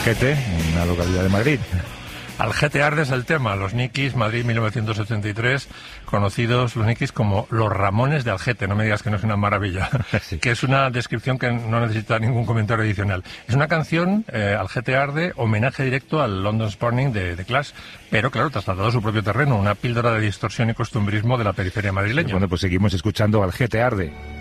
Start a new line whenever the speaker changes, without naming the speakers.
Algete, una localidad de Madrid.
Algete arde es el tema, los Nikis, Madrid 1973, conocidos los Nikis como los Ramones de Algete, no me digas que no es una maravilla, sí. Que es una descripción que no necesita ningún comentario adicional. Es una canción, Algete arde, homenaje directo al London's Burning de The Clash, pero claro, trasladado a su propio terreno, una píldora de distorsión y costumbrismo de la periferia madrileña.
Bueno, pues seguimos escuchando Algete arde.